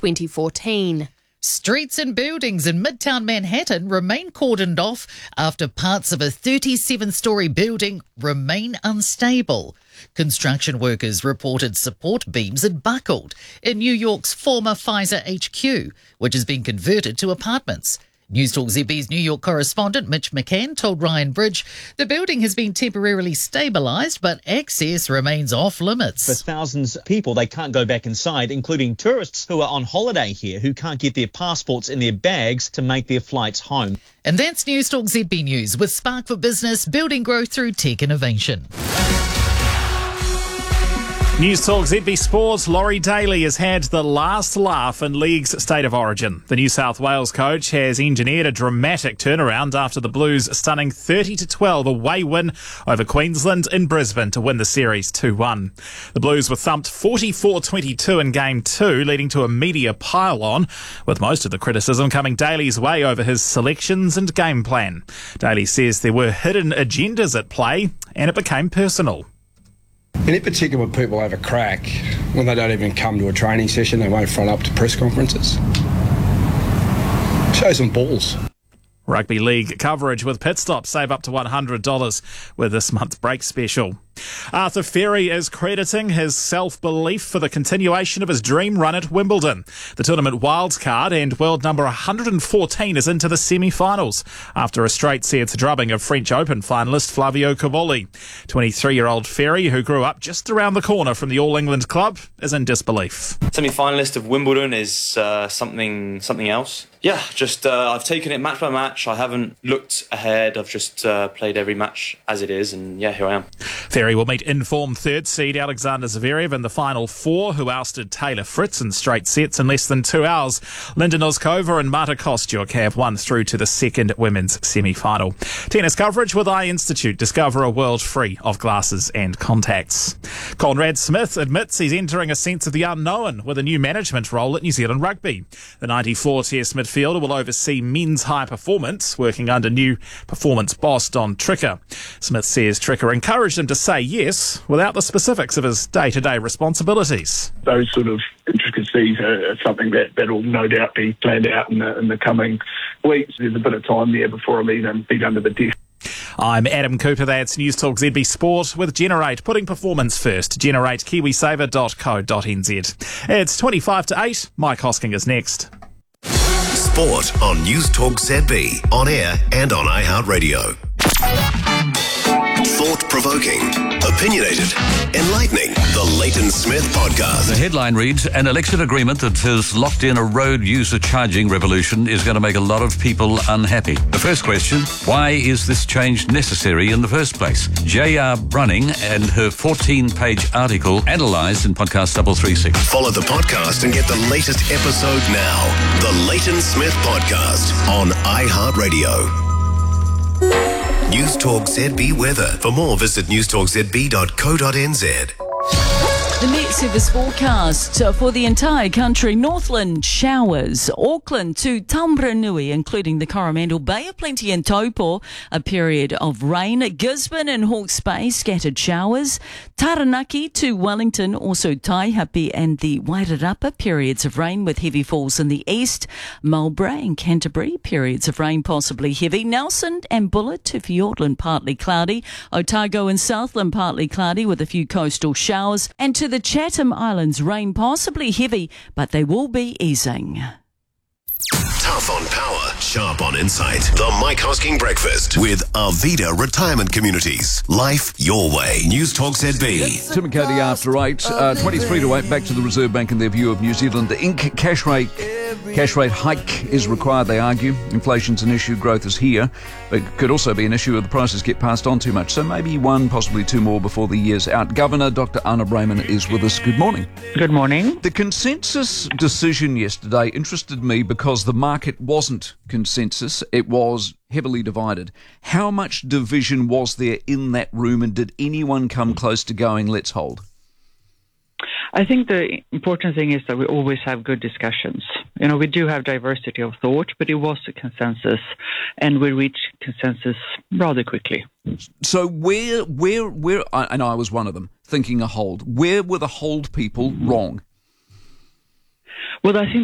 2014. Streets and buildings in Midtown Manhattan remain cordoned off after parts of a 37-storey building remain unstable. Construction workers reported support beams had buckled in New York's former Pfizer HQ, which has been converted to apartments. Newstalk ZB's New York correspondent Mitch McCann told Ryan Bridge the building has been temporarily stabilised, but access remains off limits. For thousands of people, they can't go back inside, including tourists who are on holiday here who can't get their passports in their bags to make their flights home. And that's Newstalk ZB News with Spark for Business, building growth through tech innovation. Newstalk ZB Sports, Laurie Daly has had the last laugh in League's State of Origin. The New South Wales coach has engineered a dramatic turnaround after the Blues' stunning 30-12 away win over Queensland in Brisbane to win the series 2-1. The Blues were thumped 44-22 in Game 2, leading to a media pile-on, with most of the criticism coming Daly's way over his selections and game plan. Daly says there were hidden agendas at play and it became personal. And in particular when people have a crack, when they don't even come to a training session, they won't front up to press conferences. Show some balls. Rugby League coverage with Pit Stop. Save up to $100 with this month's break special. Arthur Ferry is crediting his self-belief for the continuation of his dream run at Wimbledon. The tournament wildcard and world number 114 is into the semi-finals after a straight-sets drubbing of French Open finalist Flavio Cobolli. 23-year-old Ferry, who grew up just around the corner from the All England club, is in disbelief. Semi-finalist of Wimbledon is something else. Yeah, I've taken it match by match. I haven't looked ahead. I've just played every match as it is, and yeah, here I am. Ferry will meet informed third seed Alexander Zverev in the final four, who ousted Taylor Fritz in straight sets in less than 2 hours. Linda Noskova and Marta Kostyuk have won through to the second women's semi-final. Tennis coverage with Eye Institute. Discover a world free of glasses and contacts. Conrad Smith admits he's entering a sense of the unknown with a new management role at New Zealand Rugby. The 94-test midfielder will oversee men's high performance, working under new performance boss Don Tricker. Smith says Tricker encouraged him to say yes without the specifics of his day-to-day responsibilities. Those sort of intricacies are something that will no doubt be planned out in the coming weeks. There's a bit of time there before I'm even beat under the desk. I'm Adam Cooper. That's Newstalk ZB Sport with Generate, putting performance first. Generate, kiwisaver.co.nz. It's 25 to 8. Mike Hosking is next. Sport on Newstalk ZB, on air and on iHeartRadio. Thought-provoking, opinionated, enlightening. The Leighton Smith Podcast. The headline reads, an election agreement that has locked in a road user charging revolution is going to make a lot of people unhappy. The first question, why is this change necessary in the first place? J.R. Brunning and her 14-page article analysed in Podcast 336. Follow the podcast and get the latest episode now. The Leighton Smith Podcast on iHeartRadio. Newstalk ZB weather. For more, visit newstalkzb.co.nz. The Met Service forecast for the entire country: Northland showers, Auckland to Taumarunui, including the Coromandel Bay of Plenty and Taupo, a period of rain. Gisborne and Hawke's Bay, scattered showers. Taranaki to Wellington, also Taihape and the Wairarapa, periods of rain with heavy falls in the east. Marlborough and Canterbury, periods of rain possibly heavy. Nelson and Bullard to Fiordland, partly cloudy. Otago and Southland, partly cloudy with a few coastal showers. And to the Chatham Islands, rain possibly heavy, but they will be easing. Tough on power, sharp on insight. The Mike Hosking Breakfast with Arvida Retirement Communities. Life your way. Newstalk ZB. Tim and Katie after 8. 23 to 8. Back to the Reserve Bank and their view of New Zealand. The Inc. cash rate hike is required, they argue. Inflation's an issue, growth is here. But it could also be an issue if the prices get passed on too much. So maybe one, possibly two more before the year's out. Governor Dr. Anna Brayman is with us. Good morning. Good morning. The consensus decision yesterday interested me because the market wasn't consensus. It was heavily divided. How much division was there in that room, and did anyone come close to going, let's hold? I think the important thing is that we always have good discussions. You know, we do have diversity of thought, but it was a consensus, and we reached consensus rather quickly. So where, and I was one of them, thinking a hold. Where were the hold people wrong? Well, I think